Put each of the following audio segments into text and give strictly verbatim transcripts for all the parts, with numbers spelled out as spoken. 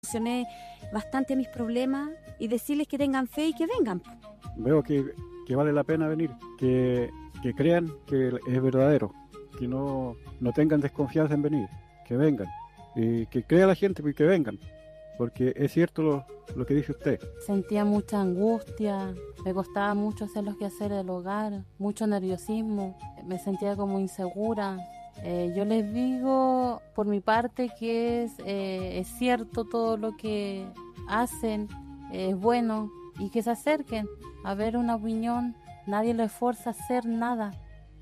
Solucioné bastante mis problemas y decirles que tengan fe y que vengan. Veo que, que vale la pena venir, que, que crean que es verdadero, que no, no tengan desconfianza en venir, que vengan, y que crea la gente y que vengan, porque es cierto lo, lo que dice usted. Sentía mucha angustia, me costaba mucho hacer los quehaceres del hogar, mucho nerviosismo, me sentía como insegura. Eh, yo les digo por mi parte que es, eh, es cierto todo lo que hacen, eh, es bueno, y que se acerquen a ver una opinión, nadie les fuerza a hacer nada.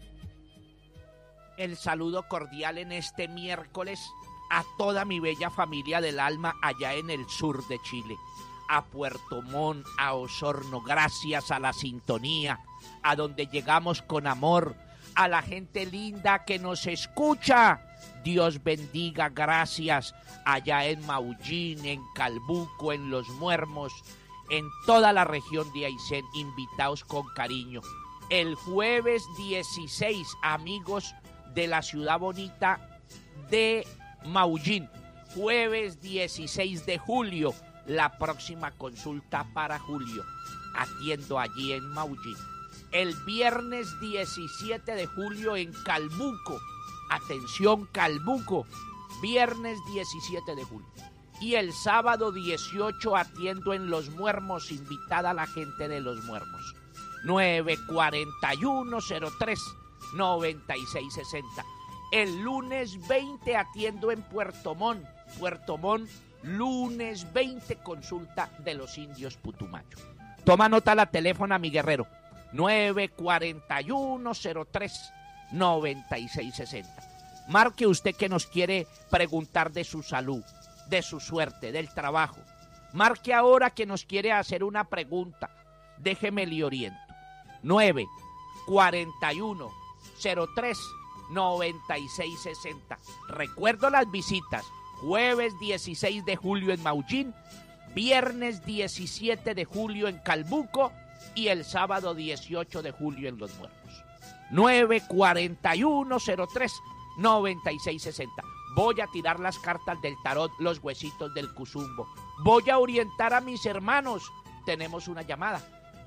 El saludo cordial en este miércoles a toda mi bella familia del alma allá en el sur de Chile, a Puerto Montt, a Osorno, gracias a la sintonía, a donde llegamos con amor, a la gente linda que nos escucha, Dios bendiga, gracias, allá en Maullín, en Calbuco, en Los Muermos, en toda la región de Aysén, invitados con cariño. El jueves dieciséis, amigos de la ciudad bonita de Maullín, jueves dieciséis de julio, la próxima consulta para julio, atiendo allí en Maullín. El viernes diecisiete de julio en Calbuco, atención Calbuco, viernes diecisiete de julio. Y el sábado dieciocho atiendo en Los Muermos, invitada a la gente de Los Muermos. nueve cuatro uno cero tres nueve seis seis cero. El lunes veinte atiendo en Puerto Montt, Puerto Montt, lunes veinte, consulta de los indios Putumayo. Toma nota la teléfono, mi guerrero, nueve cuatro uno cero tres nueve seis seis cero. Marque usted que nos quiere preguntar de su salud, de su suerte, del trabajo. Marque ahora que nos quiere hacer una pregunta. Déjeme le oriento. nueve cuatro uno cero tres nueve seis seis cero. Recuerdo las visitas. Jueves dieciséis de julio en Maullín, viernes diecisiete de julio en Calbuco y el sábado dieciocho de julio en Los Muertos. nueve cuatro uno cero tres nueve seis seis cero. Voy a tirar las cartas del tarot, los huesitos del cuzumbo. Voy a orientar a mis hermanos. Tenemos una llamada.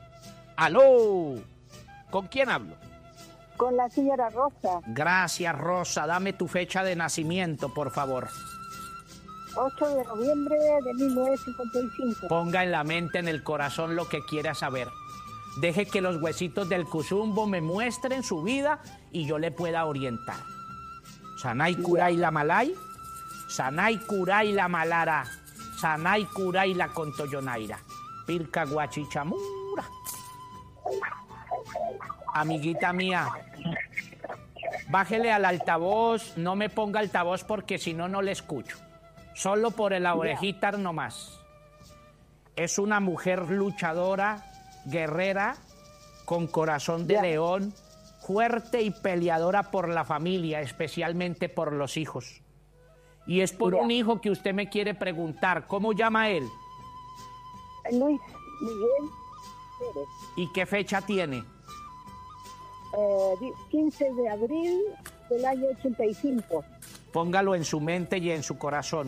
¡Aló! ¿Con quién hablo? Con la señora Rosa. Gracias, Rosa. Dame tu fecha de nacimiento, por favor. ocho de noviembre de mil novecientos cincuenta y cinco. Ponga en la mente, en el corazón, lo que quiera saber. Deje que los huesitos del cuzumbo me muestren su vida y yo le pueda orientar. Sanay Kuray la Malay, Sanay Kuray la Malara, Sanay Kuray la Contoyonaira, Pirca Guachichamura. Amiguita mía, bájele al altavoz, no me ponga altavoz porque si no, no le escucho. Solo por la orejita nomás. Es una mujer luchadora, guerrera, con corazón de león, fuerte y peleadora por la familia, especialmente por los hijos. Y es por un hijo que usted me quiere preguntar. ¿Cómo llama él? Luis Miguel Pérez. ¿Y qué fecha tiene? Eh, quince de abril del año ochenta y cinco. Póngalo en su mente y en su corazón.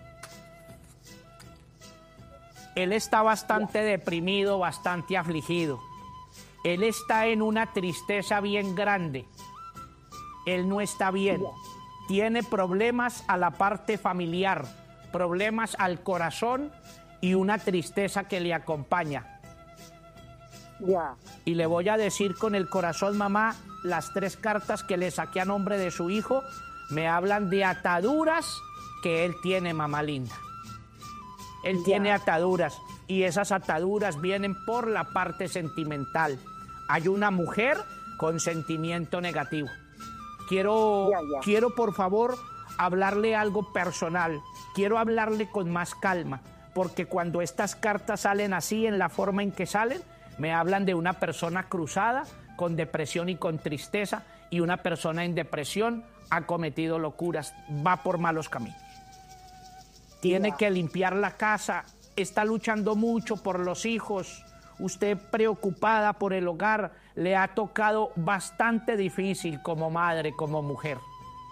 Él está bastante deprimido, bastante afligido. Él está en una tristeza bien grande. Él no está bien. Tiene problemas a la parte familiar, problemas al corazón y una tristeza que le acompaña. Ya. Y le voy a decir con el corazón, mamá, las tres cartas que le saqué a nombre de su hijo me hablan de ataduras que él tiene, mamá linda. Él ya. tiene ataduras y esas ataduras vienen por la parte sentimental. Hay una mujer con sentimiento negativo. Quiero, ya, ya. quiero por favor hablarle algo personal. Quiero hablarle con más calma, porque cuando estas cartas salen así, en la forma en que salen, me hablan de una persona cruzada, con depresión y con tristeza, y una persona en depresión ha cometido locuras, va por malos caminos. Tiene que limpiar la casa, está luchando mucho por los hijos, usted preocupada por el hogar, le ha tocado bastante difícil como madre, como mujer.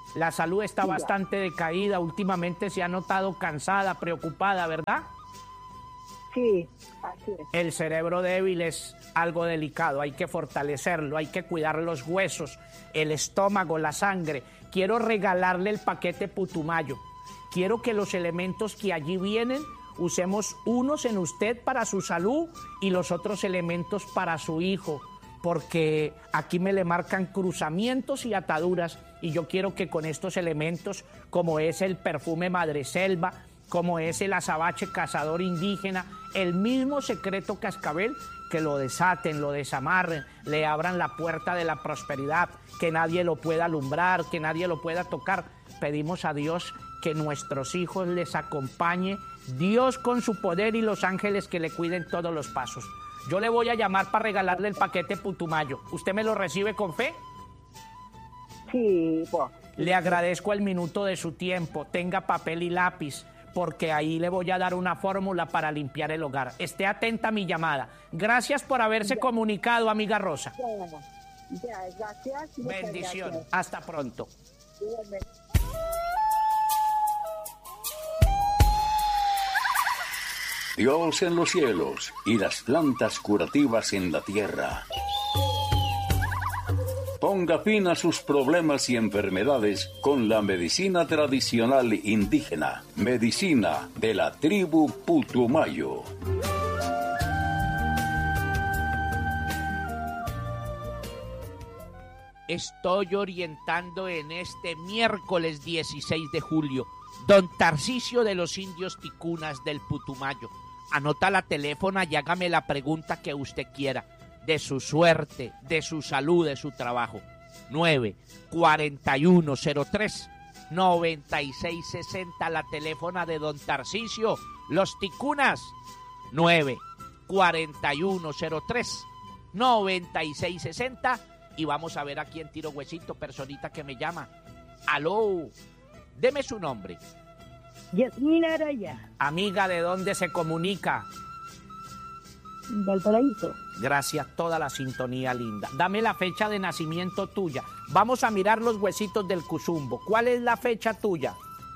La salud está Sí, ya. bastante decaída, últimamente se ha notado cansada, preocupada, ¿verdad? Sí, así es. El cerebro débil es algo delicado, hay que fortalecerlo, hay que cuidar los huesos, el estómago, la sangre. Quiero regalarle el paquete Putumayo. Quiero que los elementos que allí vienen, usemos unos en usted para su salud y los otros elementos para su hijo, porque aquí me le marcan cruzamientos y ataduras y yo quiero que con estos elementos, como es el perfume madreselva, como es el azabache cazador indígena, el mismo secreto cascabel, que lo desaten, lo desamarren, le abran la puerta de la prosperidad, que nadie lo pueda alumbrar, que nadie lo pueda tocar. Pedimos a Dios que nuestros hijos les acompañe, Dios con su poder y los ángeles que le cuiden todos los pasos. Yo le voy a llamar para regalarle el paquete Putumayo. ¿Usted me lo recibe con fe? Sí, pues. Le agradezco el minuto de su tiempo. Tenga papel y lápiz, porque ahí le voy a dar una fórmula para limpiar el hogar. Esté atenta a mi llamada. Gracias por haberse comunicado, amiga Rosa. Ya, ya, gracias. muchas Bendición. gracias. Hasta pronto. Igualmente. Dios en los cielos y las plantas curativas en la tierra. Ponga fin a sus problemas y enfermedades con la medicina tradicional indígena, medicina de la tribu Putumayo. Estoy orientando en este miércoles dieciséis de julio, don Tarcisio de los indios ticunas del Putumayo. Anota la teléfono y hágame la pregunta que usted quiera, de su suerte, de su salud, de su trabajo. nueve cuatro uno cero tres nueve seis seis cero, la teléfono de don Tarcisio, los ticunas. nueve cuatro uno cero tres nueve seis seis cero. Y vamos a ver a quién tiro huesito, personita que me llama. Aló, deme su nombre. Yasmina Araya, Amiga, ¿de dónde se comunica? Valparaíso. Gracias, toda la sintonía linda. Dame la fecha de nacimiento tuya. Vamos a mirar los huesitos del Cuzumbo. ¿Cuál es la fecha tuya?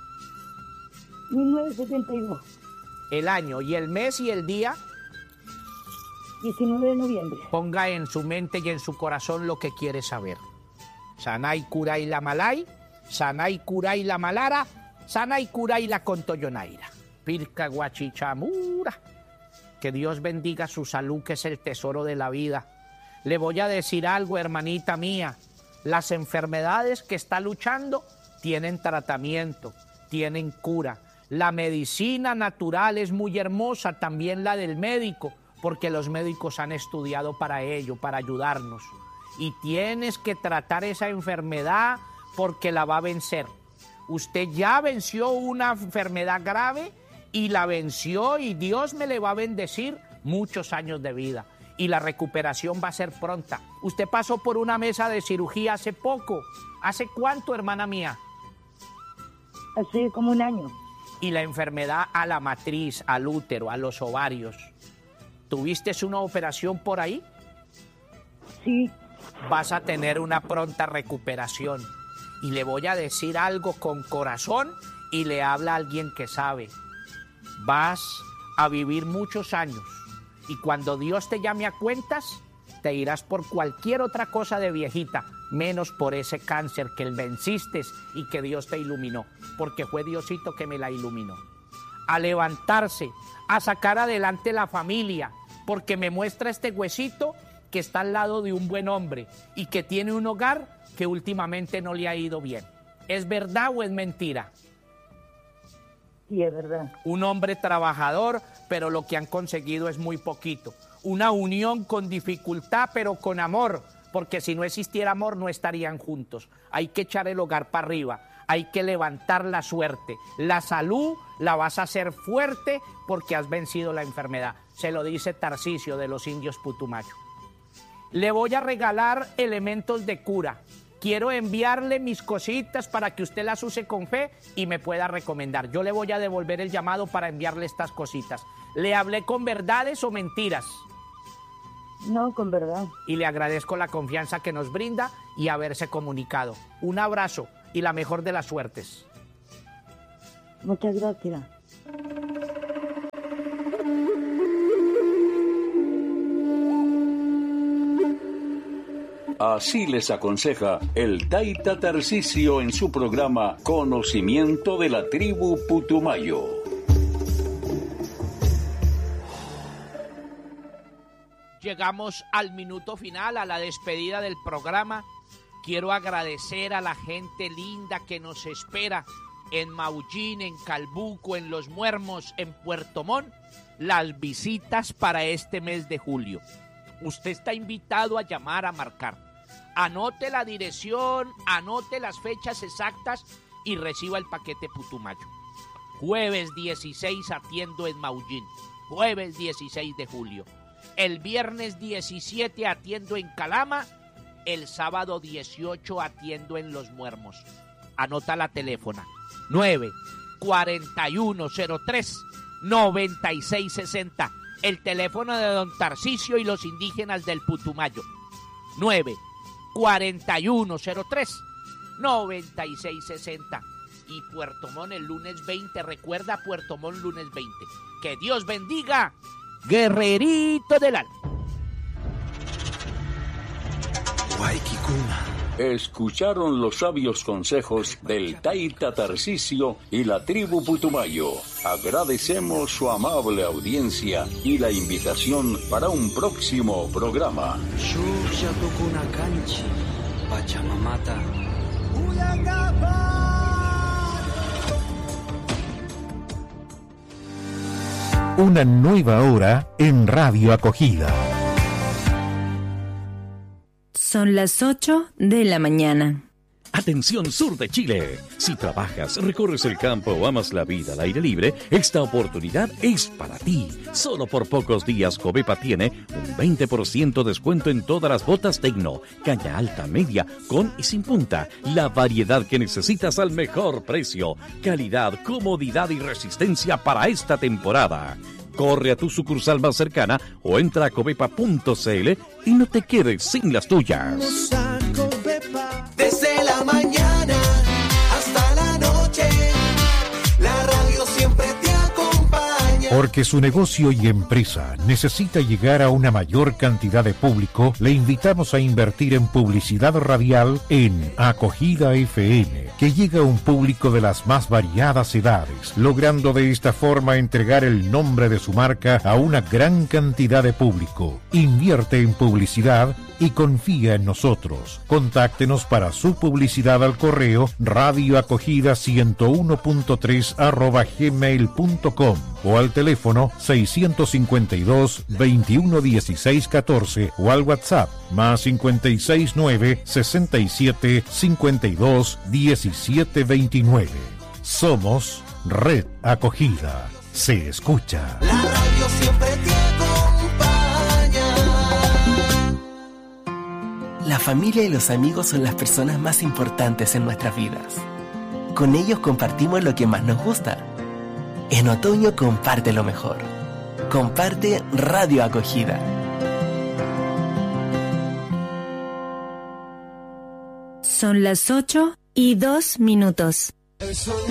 mil novecientos setenta y dos, El año y el mes y el día. diecinueve de noviembre. Ponga en su mente y en su corazón lo que quiere saber. Sanay Kuray la Malay, Sanay Kuray la Malara, Sanay Kuray la Contoyonaira. Pirca Guachichamura. Que Dios bendiga su salud, que es el tesoro de la vida. Le voy a decir algo, hermanita mía. Las enfermedades que está luchando tienen tratamiento, tienen cura. La medicina natural es muy hermosa, también la del médico, porque los médicos han estudiado para ello, para ayudarnos. Y tienes que tratar esa enfermedad porque la va a vencer. Usted ya venció una enfermedad grave y la venció y Dios me le va a bendecir muchos años de vida. Y la recuperación va a ser pronta. Usted pasó por una mesa de cirugía hace poco. ¿Hace cuánto, hermana mía? Hace como un año. Y la enfermedad a la matriz, al útero, a los ovarios. ¿Tuviste una operación por ahí? Sí, Vas a tener una pronta recuperación. Y le voy a decir algo con corazón y le habla a alguien que sabe. Vas a vivir muchos años y cuando Dios te llame a cuentas, te irás por cualquier otra cosa de viejita, menos por ese cáncer que venciste y que Dios te iluminó, porque fue Diosito que me la iluminó. A levantarse, a sacar adelante la familia, porque me muestra este huesito que está al lado de un buen hombre y que tiene un hogar que últimamente no le ha ido bien. ¿Es verdad o es mentira? sí, es verdad. Un hombre trabajador, pero lo que han conseguido es muy poquito. Una unión con dificultad, pero con amor, porque si no existiera amor no estarían juntos. Hay que echar el hogar para arriba, hay que levantar la suerte. La salud la vas a hacer fuerte porque has vencido la enfermedad. Se lo dice Tarcisio de los indios Putumayo. Le voy a regalar elementos de cura. Quiero enviarle mis cositas para que usted las use con fe y me pueda recomendar. Yo le voy a devolver el llamado para enviarle estas cositas. ¿Le hablé con verdades o mentiras? No, con verdad. Y le agradezco la confianza que nos brinda y haberse comunicado. Un abrazo. y la mejor de las suertes. Muchas gracias. Así les aconseja el Taita Tarcisio en su programa Conocimiento de la Tribu Putumayo. Llegamos al minuto final, a la despedida del programa. Quiero agradecer a la gente linda que nos espera en Maullín, en Calbuco, en Los Muermos, en Puerto Montt, las visitas para este mes de julio. Usted está invitado a llamar, a marcar. Anote la dirección, anote las fechas exactas y reciba el paquete Putumayo. Jueves dieciséis atiendo en Maullín, jueves dieciséis de julio. El viernes diecisiete atiendo en Calama, el sábado dieciocho atiendo en Los Muermos. Anota la teléfona, nueve cuatro uno cero tres nueve seis seis cero, el teléfono de don Tarcisio y los indígenas del Putumayo, nueve cuatro uno cero tres nueve seis seis cero. Y Puerto Montt el lunes veinte, recuerda Puerto Montt lunes veinte. Que Dios bendiga, guerrerito del alma. Escucharon los sabios consejos del Taita Tarcisio y la tribu Putumayo. Agradecemos su amable audiencia y la invitación para un próximo programa. Una nueva hora en Radio Acogida. Son las ocho de la mañana. Atención sur de Chile. Si trabajas, recorres el campo o amas la vida al aire libre, esta oportunidad es para ti. Solo por pocos días Covepa tiene un veinte por ciento descuento en todas las botas Tecno, caña alta, media, con y sin punta. La variedad que necesitas al mejor precio. Calidad, comodidad y resistencia para esta temporada. Corre a tu sucursal más cercana o entra a covepa punto c l y no te quedes sin las tuyas. Desde la mañana hasta la noche, la radio siempre te acompaña. Porque su negocio y empresa necesita llegar a una mayor cantidad de público, le invitamos a invertir en publicidad radial en Acogida F M, que llega a un público de las más variadas edades, logrando de esta forma entregar el nombre de su marca a una gran cantidad de público. Invierte en publicidad y confía en nosotros. Contáctenos para su publicidad al correo radioacogida ciento uno punto tres arroba gmail punto com o al teléfono seiscientos cincuenta y dos, veintiuno dieciséis catorce o al WhatsApp más cincuenta y seis nueve, sesenta y siete, cincuenta y dos, diecisiete veintinueve. Somos Red Acogida. Se escucha. La radio siempre te acompaña. La familia y los amigos son las personas más importantes en nuestras vidas. Con ellos compartimos lo que más nos gusta. En otoño comparte lo mejor. Comparte Radio Acogida. Son las ocho y dos minutos.